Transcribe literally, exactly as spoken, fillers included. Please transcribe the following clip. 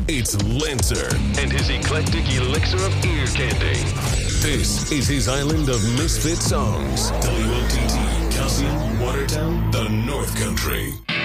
It's Lancer and his eclectic elixir of ear candy. This is his island of misfit songs. W O T T, Calcium, Watertown, the North Country.